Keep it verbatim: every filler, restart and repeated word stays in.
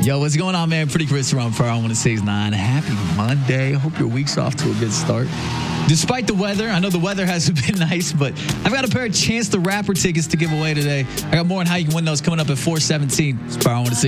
Yo, what's going on, man? Pretty Chris around for I want to say nine. Happy Monday. Hope your week's off to a good start. Despite the weather, I know the weather hasn't been nice, but I've got a pair of Chance the Rapper tickets to give away today. I got more on how you can win those coming up at four seventeen. It's Power I want to say.